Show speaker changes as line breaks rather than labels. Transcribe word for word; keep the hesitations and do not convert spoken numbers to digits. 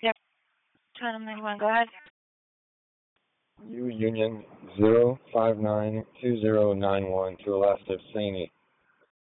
Yep. Channel ninety-one, go ahead.
U Union zero five nine two zero nine one to Alaska Saney.